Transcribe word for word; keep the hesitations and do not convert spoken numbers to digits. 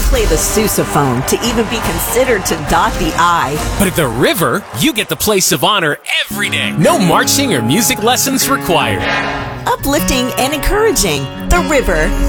play the sousaphone to even be considered to dot the I. But at the River, you get the place of honor every day. No marching or music lessons required. Uplifting and encouraging. The River.